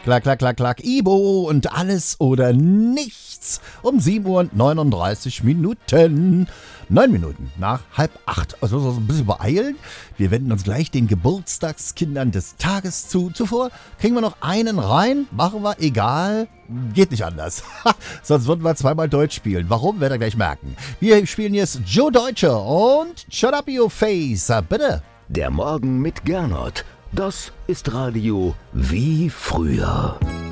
Klack, klack, klack, klack, Ibo und alles oder nichts um 7:39 Minuten. 9 Minuten nach 7:30. Also so ein bisschen beeilen. Wir wenden uns gleich den Geburtstagskindern des Tages zu. Zuvor kriegen wir noch einen rein. Machen wir, egal. Geht nicht anders. Sonst würden wir zweimal Deutsch spielen. Warum, werdet ihr gleich merken. Wir spielen jetzt Joe Deutsche und Shut Up Your Face. Bitte. Der Morgen mit Gernot. Das ist Radio wie früher.